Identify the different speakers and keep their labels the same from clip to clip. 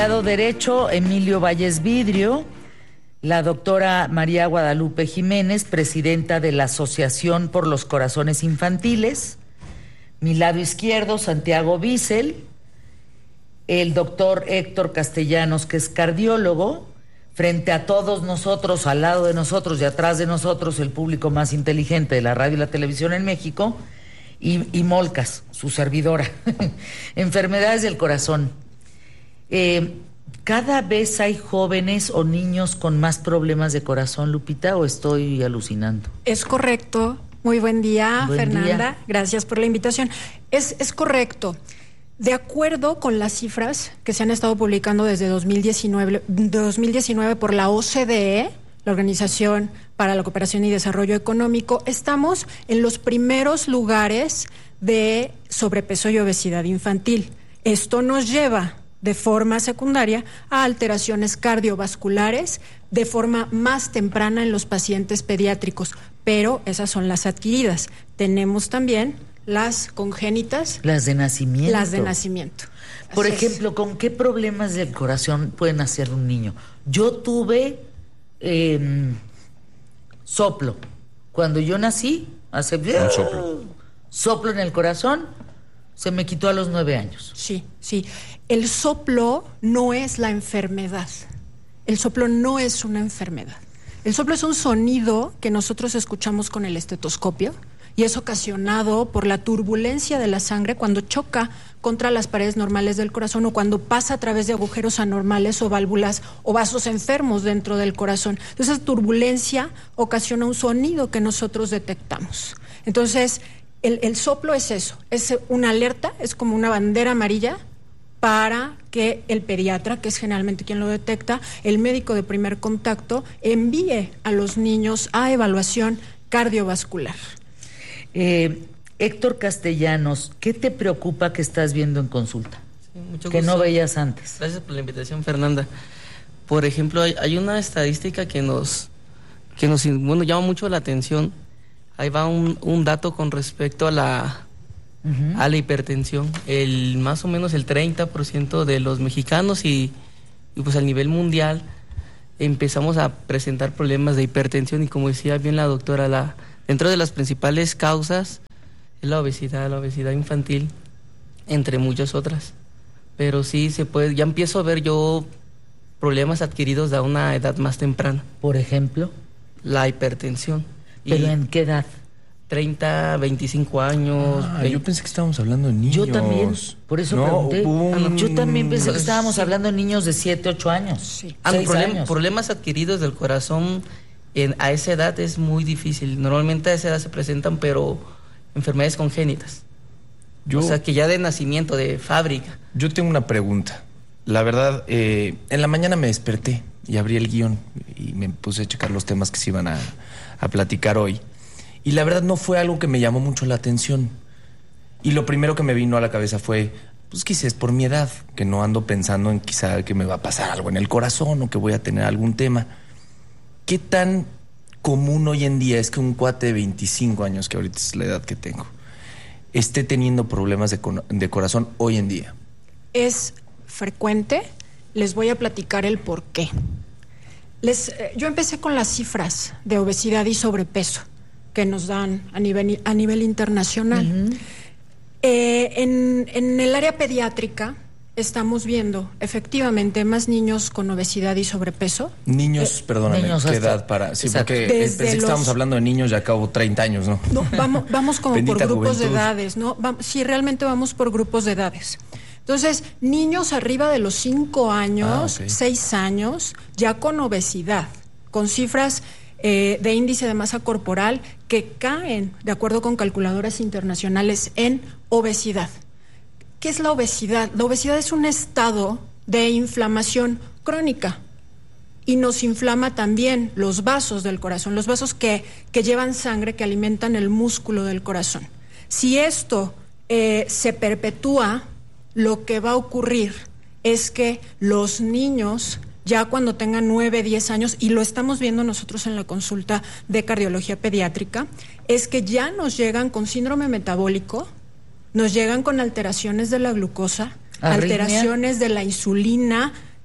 Speaker 1: Derecho, Emilio Valles Vidrio, la doctora María Guadalupe Jiménez, presidenta de la Asociación por los Corazones Infantiles, mi lado izquierdo, Santiago Bissell, el doctor Héctor Castellanos, que es cardiólogo, frente a todos nosotros, al lado de nosotros y atrás de nosotros, el público más inteligente de la radio y la televisión en México, y Molcas, su servidora. Enfermedades del corazón. ¿Cada vez hay jóvenes o niños con más problemas de corazón, Lupita, o estoy alucinando?
Speaker 2: Es correcto. Muy buen día, Fernanda. Día. Gracias por la invitación. Es correcto. De acuerdo con las cifras que se han estado publicando desde 2019 por la OCDE, la Organización para la Cooperación y Desarrollo Económico, estamos en los primeros lugares de sobrepeso y obesidad infantil. Esto nos lleva de forma secundaria a alteraciones cardiovasculares de forma más temprana en los pacientes pediátricos, pero esas son las adquiridas. Tenemos también las congénitas.
Speaker 1: Las de nacimiento.
Speaker 2: Las de nacimiento.
Speaker 1: Por ejemplo, ¿con qué problemas del corazón puede nacer un niño? Yo tuve soplo. Cuando yo nací, soplo en el corazón, se me quitó a los 9 años.
Speaker 2: Sí. El soplo no es la enfermedad. El soplo no es una enfermedad. El soplo es un sonido que nosotros escuchamos con el estetoscopio y es ocasionado por la turbulencia de la sangre cuando choca contra las paredes normales del corazón o cuando pasa a través de agujeros anormales o válvulas o vasos enfermos dentro del corazón. Entonces, esa turbulencia ocasiona un sonido que nosotros detectamos. Entonces, el soplo es eso, es una alerta, es como una bandera amarilla para que el pediatra, que es generalmente quien lo detecta, el médico de primer contacto, envíe a los niños a evaluación cardiovascular.
Speaker 1: Héctor Castellanos, ¿qué te preocupa que estás viendo en consulta?
Speaker 3: Sí, mucho
Speaker 1: que
Speaker 3: gusto.
Speaker 1: No veías antes.
Speaker 3: Gracias por la invitación, Fernanda. Por ejemplo, hay una estadística que nos llama mucho la atención. Ahí va un dato con respecto a la hipertensión. Más o menos el 30% de los mexicanos y pues a nivel mundial empezamos a presentar problemas de hipertensión y como decía bien la doctora, dentro de las principales causas es la obesidad infantil, entre muchas otras. Pero sí se puede, ya empiezo a ver yo problemas adquiridos a una edad más temprana.
Speaker 1: Por ejemplo,
Speaker 3: la hipertensión.
Speaker 1: ¿Pero en qué edad?
Speaker 3: 30, 25 años.
Speaker 4: Yo pensé que estábamos hablando de niños.
Speaker 1: Yo también, por eso pregunté. Yo también pensé que estábamos hablando de niños de 7, 8 años.
Speaker 2: Sí.
Speaker 1: 6 años.
Speaker 3: Problemas adquiridos del corazón a esa edad es muy difícil. Normalmente a esa edad se presentan, pero enfermedades congénitas. O sea, que ya de nacimiento, de fábrica.
Speaker 4: Yo tengo una pregunta. La verdad, en la mañana me desperté y abrí el guión y me puse a checar los temas que se iban a platicar hoy. Y la verdad no fue algo que me llamó mucho la atención. Y lo primero que me vino a la cabeza fue, pues quizás es por mi edad, que no ando pensando en quizá que me va a pasar algo en el corazón o que voy a tener algún tema. ¿Qué tan común hoy en día es que un cuate de 25 años, que ahorita es la edad que tengo, esté teniendo problemas de corazón hoy en día?
Speaker 2: Es frecuente. Les voy a platicar el por qué. Yo empecé con las cifras de obesidad y sobrepeso que nos dan a nivel internacional. En el área pediátrica estamos viendo efectivamente más niños con obesidad y sobrepeso.
Speaker 4: Niños, perdóname,
Speaker 1: niños
Speaker 4: ¿qué
Speaker 1: hasta,
Speaker 4: edad para...? Sí,
Speaker 1: exacto.
Speaker 4: porque pensé que estábamos hablando de niños ya acabo 30 años, ¿no?
Speaker 2: No, vamos como
Speaker 4: Bendita
Speaker 2: por grupos
Speaker 4: juventud.
Speaker 2: de edades, ¿no? Sí, realmente vamos por grupos de edades. Entonces, niños arriba de los 5 años, 6 años, ya con obesidad, con cifras de índice de masa corporal que caen, de acuerdo con calculadoras internacionales, en obesidad. ¿Qué es la obesidad? La obesidad es un estado de inflamación crónica y nos inflama también los vasos del corazón, los vasos que llevan sangre, que alimentan el músculo del corazón. Si esto se perpetúa, lo que va a ocurrir es que los niños, ya cuando tengan 9, 10 años, y lo estamos viendo nosotros en la consulta de cardiología pediátrica, es que ya nos llegan con síndrome metabólico, nos llegan con alteraciones de la glucosa,
Speaker 1: ¿arritmia?
Speaker 2: Alteraciones de la insulina,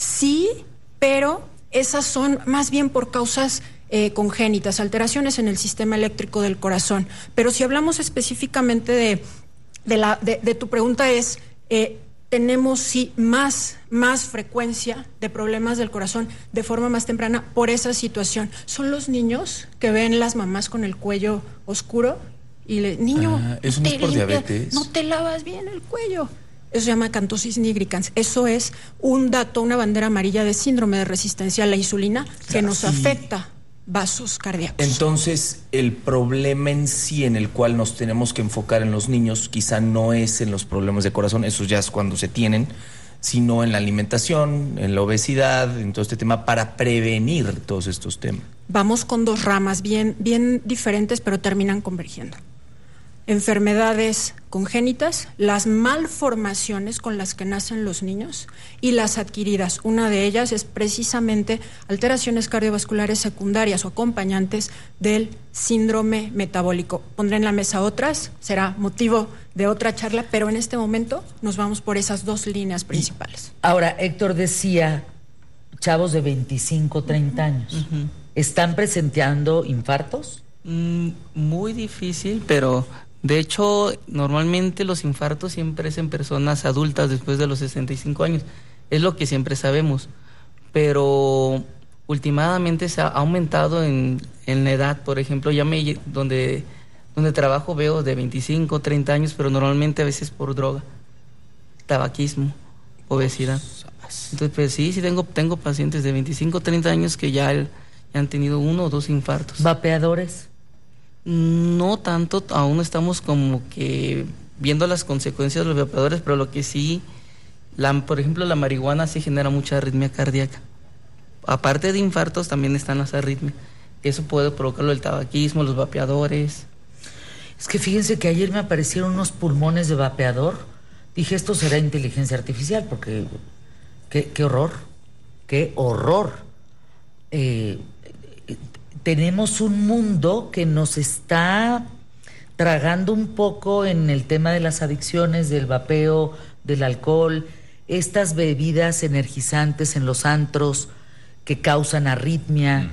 Speaker 2: Sí, pero esas son más bien por causas congénitas, alteraciones en el sistema eléctrico del corazón. Pero si hablamos específicamente de tu pregunta es, tenemos sí más frecuencia de problemas del corazón de forma más temprana por esa situación. Son los niños que ven las mamás con el cuello oscuro y niño,
Speaker 4: ¿eso no es por diabetes?
Speaker 2: No te lavas bien el cuello. Eso se llama acantosis nigricans. Eso es un dato, una bandera amarilla de síndrome de resistencia a la insulina que nos afecta vasos cardíacos.
Speaker 4: Entonces, el problema en sí en el cual nos tenemos que enfocar en los niños quizá no es en los problemas de corazón, eso ya es cuando se tienen, sino en la alimentación, en la obesidad, en todo este tema, para prevenir todos estos temas.
Speaker 2: Vamos con dos ramas bien diferentes, pero terminan convergiendo. Enfermedades congénitas, las malformaciones con las que nacen los niños y las adquiridas. Una de ellas es precisamente alteraciones cardiovasculares secundarias o acompañantes del síndrome metabólico. Pondré en la mesa otras, será motivo de otra charla, pero en este momento nos vamos por esas dos líneas principales.
Speaker 1: Ahora, Héctor decía, chavos de 25, 30 años, ¿están presenciando infartos?
Speaker 3: Muy difícil, pero de hecho, normalmente los infartos siempre es en personas adultas después de los 65 años. Es lo que siempre sabemos. Pero últimamente se ha aumentado en la edad. Por ejemplo, donde trabajo veo de 25, 30 años, pero normalmente a veces por droga, tabaquismo, obesidad. Entonces, pues sí, tengo pacientes de 25, 30 años que ya han tenido 1 o 2 infartos.
Speaker 1: ¿Vapeadores?
Speaker 3: No tanto, aún estamos como que viendo las consecuencias de los vapeadores, pero lo que sí, por ejemplo, la marihuana sí genera mucha arritmia cardíaca. Aparte de infartos, también están las arritmias. Eso puede provocarlo el tabaquismo, los vapeadores.
Speaker 1: Es que fíjense que ayer me aparecieron unos pulmones de vapeador. Dije, esto será inteligencia artificial, porque qué horror, qué horror. Tenemos un mundo que nos está tragando un poco en el tema de las adicciones, del vapeo, del alcohol, estas bebidas energizantes en los antros que causan arritmia.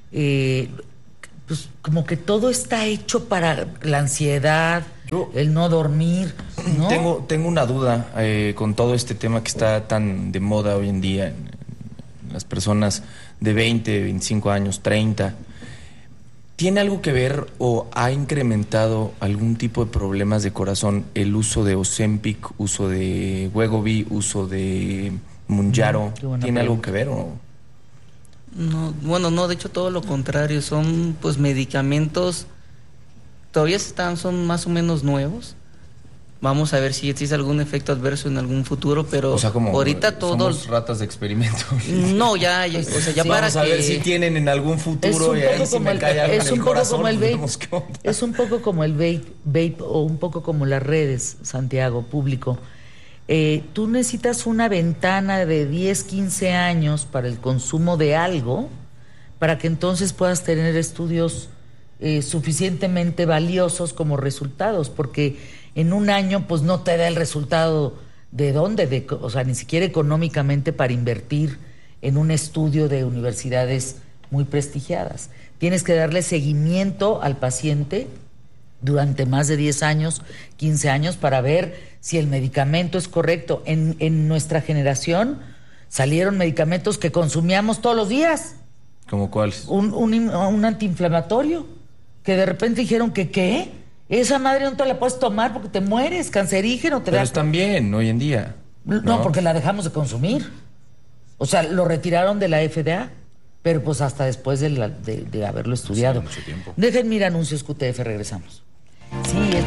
Speaker 1: Pues como que todo está hecho para la ansiedad, el no dormir, ¿no?
Speaker 4: Tengo una duda con todo este tema que está tan de moda hoy en día en las personas de 20, 25 años, 30. ¿Tiene algo que ver o ha incrementado algún tipo de problemas de corazón el uso de Ozempic, uso de Wegovy, uso de Mounjaro? ¿Tiene algo que ver o...?
Speaker 3: No, bueno, no, de hecho todo lo contrario, son pues medicamentos, todavía son más o menos nuevos. Vamos a ver si existe algún efecto adverso en algún futuro, pero
Speaker 4: o sea, como
Speaker 3: ahorita todos
Speaker 4: somos ratas de experimento.
Speaker 3: No, ya, o sea, ya sí,
Speaker 4: para vamos a ver si tienen en algún futuro y ahí si me cae algo en el corazón,
Speaker 1: como el vape. Es un poco como el vape o un poco como las redes, Santiago, público. Tú necesitas una ventana de 10, 15 años para el consumo de algo, para que entonces puedas tener estudios suficientemente valiosos como resultados, porque en un año pues no te da el resultado de dónde, o sea, ni siquiera económicamente para invertir en un estudio de universidades muy prestigiadas. Tienes que darle seguimiento al paciente durante más de 10 años, 15 años para ver si el medicamento es correcto. En nuestra generación salieron medicamentos que consumíamos todos los días.
Speaker 4: ¿Cómo cuáles?
Speaker 1: Un antiinflamatorio, que de repente dijeron que ¿qué? Esa madre no te la puedes tomar porque te mueres, cancerígeno.
Speaker 4: Pero están bien hoy en día.
Speaker 1: No, porque la dejamos de consumir. O sea, lo retiraron de la FDA, pero pues hasta después de haberlo estudiado.
Speaker 4: Sí, mucho tiempo.
Speaker 1: Déjenme ir a anuncios QTF, regresamos. Sí,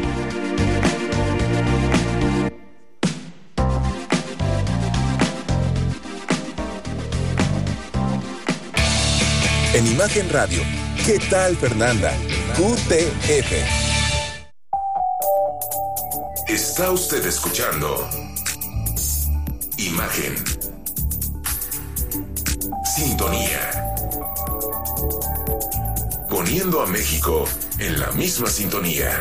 Speaker 5: En Imagen Radio, ¿qué tal, Fernanda? QTF.
Speaker 6: Está usted escuchando Imagen. Sintonía. Poniendo a México en la misma sintonía.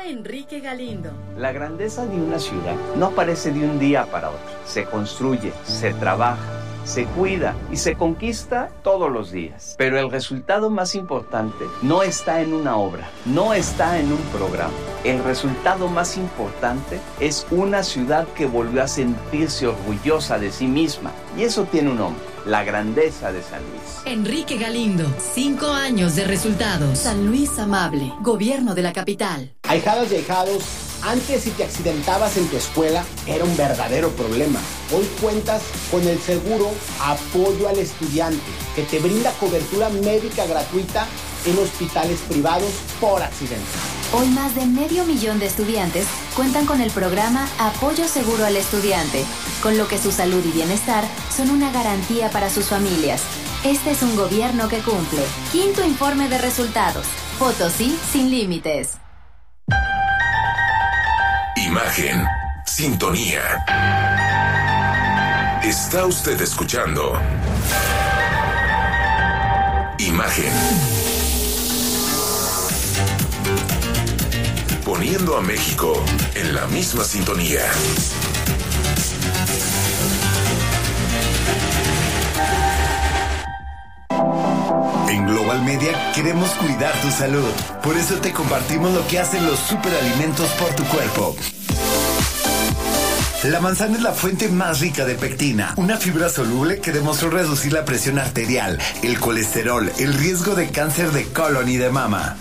Speaker 7: Habla Enrique Galindo.
Speaker 8: La grandeza de una ciudad no aparece de un día para otro. Se construye, se trabaja, se cuida y se conquista todos los días. Pero el resultado más importante no está en una obra, no está en un programa. El resultado más importante es una ciudad que volvió a sentirse orgullosa de sí misma. Y eso tiene un nombre: la grandeza de San Luis.
Speaker 7: Enrique Galindo, 5 años de resultados. San Luis Amable, gobierno de la capital.
Speaker 9: Ahijadas y ahijados, antes si te accidentabas en tu escuela era un verdadero problema. Hoy cuentas con el seguro Apoyo al Estudiante, que te brinda cobertura médica gratuita en hospitales privados por accidente.
Speaker 10: Hoy más de 500,000 de estudiantes cuentan con el programa Apoyo Seguro al Estudiante, con lo que su salud y bienestar son una garantía para sus familias. Este es un gobierno que cumple. 5º informe de resultados. Potosí sin límites.
Speaker 6: Imagen, sintonía. Está usted escuchando Imagen. Poniendo a México en la misma sintonía.
Speaker 11: En Global Media queremos cuidar tu salud. Por eso te compartimos lo que hacen los superalimentos por tu cuerpo. La manzana es la fuente más rica de pectina, una fibra soluble que demostró reducir la presión arterial, el colesterol, el riesgo de cáncer de colon y de mama.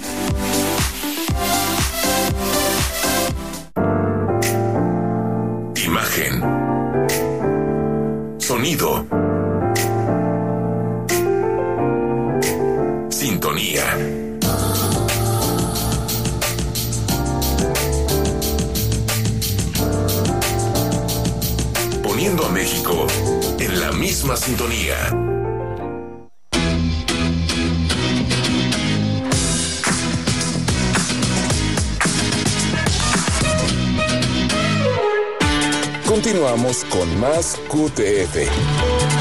Speaker 6: Imagen. Sonido. Sintonía. Poniendo a México en la misma sintonía.
Speaker 5: Continuamos con más QTF.